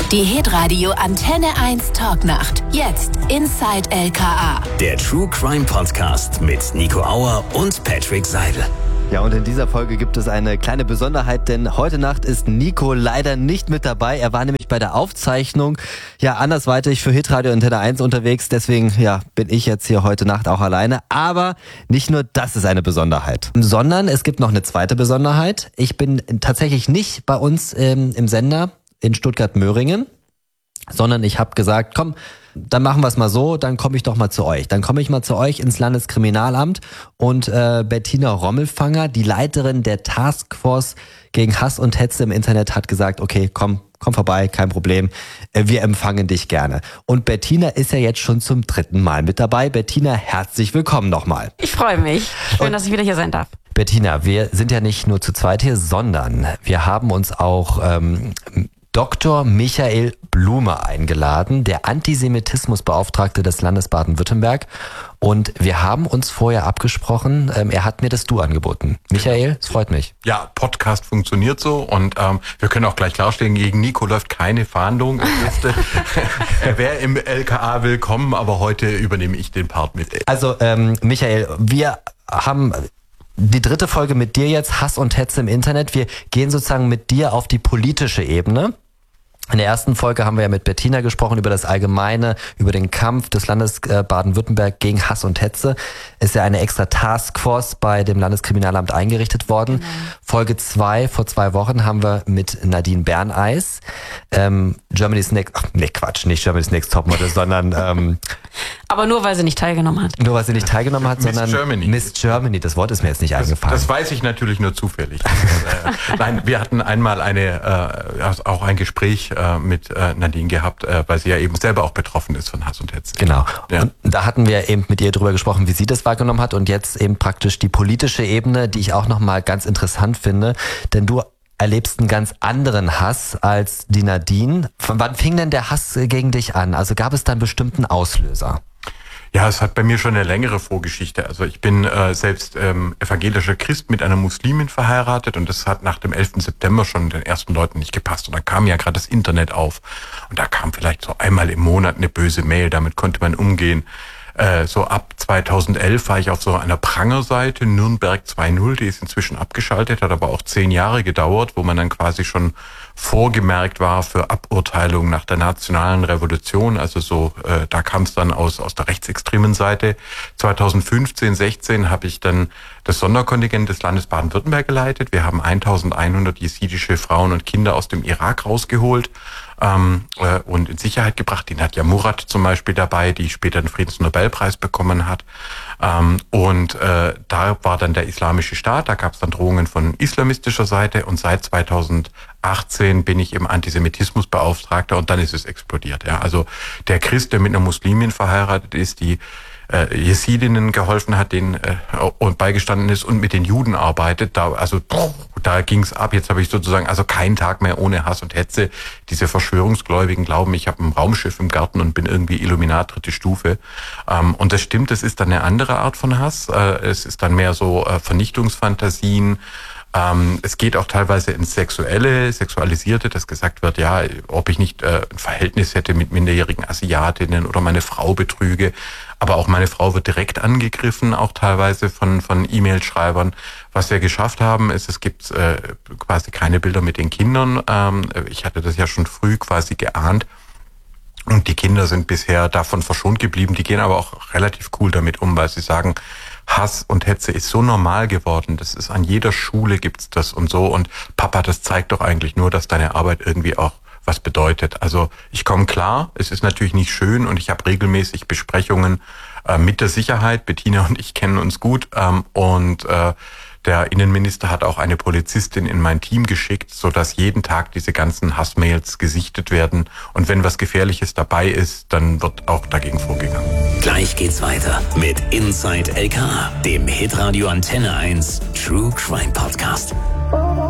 Die Hitradio Antenne 1 Talknacht. Jetzt Inside LKA. Der True Crime Podcast mit Nico Auer und Patrick Seidel. Ja, und in dieser Folge gibt es eine kleine Besonderheit, denn heute Nacht ist Nico leider nicht mit dabei. Er war nämlich bei der Aufzeichnung andersweitig für Hitradio Antenne 1 unterwegs. Deswegen bin ich jetzt hier heute Nacht auch alleine. Aber nicht nur das ist eine Besonderheit, sondern es gibt noch eine zweite Besonderheit. Ich bin tatsächlich nicht bei uns im Sender in Stuttgart-Möhringen, sondern ich habe gesagt, komm, dann machen wir es mal so, dann komme ich doch mal zu euch. Dann komme ich mal zu euch ins Landeskriminalamt und Bettina Rommelfanger, die Leiterin der Taskforce gegen Hass und Hetze im Internet, hat gesagt, okay, komm vorbei, kein Problem, wir empfangen dich gerne. Und Bettina ist ja jetzt schon zum 3. Mal mit dabei. Bettina, herzlich willkommen nochmal. Ich freue mich. Schön, dass ich wieder hier sein darf. Bettina, wir sind ja nicht nur zu zweit hier, sondern wir haben uns auch Dr. Michael Blume eingeladen, der Antisemitismusbeauftragte des Landes Baden-Württemberg. Und wir haben uns vorher abgesprochen, er hat mir das Du angeboten. Michael, es freut mich. Ja, Podcast funktioniert so und wir können auch gleich klarstellen, gegen Nico läuft keine Fahndung. Er wäre im LKA willkommen, aber heute übernehme ich den Part mit. Also Michael, wir haben die 3. Folge mit dir jetzt, Hass und Hetze im Internet. Wir gehen sozusagen mit dir auf die politische Ebene. In der ersten Folge haben wir ja mit Bettina gesprochen über das Allgemeine, über den Kampf des Landes Baden-Württemberg gegen Hass und Hetze. Ist ja eine extra Taskforce bei dem Landeskriminalamt eingerichtet worden. Genau. Folge 2, vor 2 Wochen, haben wir mit Nadine Berneis, Germany's Next Topmodel, sondern aber nur, weil sie nicht teilgenommen hat. Nur, weil sie nicht teilgenommen hat, sondern Germany. Miss Germany. Das Wort ist mir jetzt nicht eingefallen. Das weiß ich natürlich nur zufällig. Nein, wir hatten einmal auch ein Gespräch mit Nadine gehabt, weil sie ja eben selber auch betroffen ist von Hass und Hetze. Genau. Ja. Und da hatten wir eben mit ihr drüber gesprochen, wie sie das wahrgenommen hat, und jetzt eben praktisch die politische Ebene, die ich auch nochmal ganz interessant finde, denn du erlebst einen ganz anderen Hass als die Nadine. Von wann fing denn der Hass gegen dich an? Also gab es da einen bestimmten Auslöser? Ja, es hat bei mir schon eine längere Vorgeschichte. Also ich bin selbst evangelischer Christ mit einer Muslimin verheiratet, und das hat nach dem 11. September schon den ersten Leuten nicht gepasst. Und dann kam ja gerade das Internet auf, und da kam vielleicht so einmal im Monat eine böse Mail, damit konnte man umgehen. So ab 2011 war ich auf so einer Prangerseite, Nürnberg 2.0, die ist inzwischen abgeschaltet, hat aber auch 10 Jahre gedauert, wo man dann quasi schon vorgemerkt war für Aburteilung nach der nationalen Revolution. Also so, da kam es dann aus der rechtsextremen Seite. 2015, 16 habe ich dann das Sonderkontingent des Landes Baden-Württemberg geleitet. Wir haben 1100 jesidische Frauen und Kinder aus dem Irak rausgeholt und in Sicherheit gebracht. Die Nadja Murad zum Beispiel dabei, die später den Friedensnobelpreis bekommen hat. Da war dann der Islamische Staat, da gab es dann Drohungen von islamistischer Seite, und seit 2018 bin ich eben Antisemitismusbeauftragter, und dann ist es explodiert. Ja. Also der Christ, der mit einer Muslimin verheiratet ist, die Jesidinnen geholfen hat, und beigestanden ist und mit den Juden arbeitet, da ging's ab. Jetzt habe ich sozusagen keinen Tag mehr ohne Hass und Hetze. Diese Verschwörungsgläubigen glauben, ich habe ein Raumschiff im Garten und bin irgendwie Illuminat 3. Stufe. Und das stimmt, es ist dann eine andere Art von Hass. Es ist dann mehr so Vernichtungsfantasien. Es geht auch teilweise ins Sexualisierte, dass gesagt wird, ja, ob ich nicht ein Verhältnis hätte mit minderjährigen Asiatinnen oder meine Frau betrüge. Aber auch meine Frau wird direkt angegriffen, auch teilweise von E-Mail-Schreibern. Was wir geschafft haben, ist, es gibt quasi keine Bilder mit den Kindern. Ich hatte das ja schon früh quasi geahnt. Und die Kinder sind bisher davon verschont geblieben. Die gehen aber auch relativ cool damit um, weil sie sagen, Hass und Hetze ist so normal geworden. Das ist an jeder Schule gibt's das und so. Und Papa, das zeigt doch eigentlich nur, dass deine Arbeit irgendwie auch was bedeutet. Also ich komme klar, es ist natürlich nicht schön, und ich habe regelmäßig Besprechungen mit der Sicherheit. Bettina und ich kennen uns gut, und der Innenminister hat auch eine Polizistin in mein Team geschickt, sodass jeden Tag diese ganzen Hassmails gesichtet werden. Und wenn was Gefährliches dabei ist, dann wird auch dagegen vorgegangen. Gleich geht's weiter mit Inside LKA, dem Hitradio Antenne 1 True Crime Podcast.